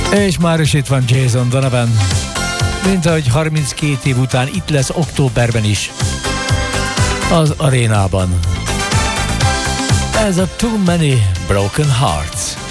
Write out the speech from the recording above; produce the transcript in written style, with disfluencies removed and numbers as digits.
És már is itt van Jason Donovan, mint ahogy 32 év után itt lesz októberben is az arénában. Ez a Too Many Broken Hearts.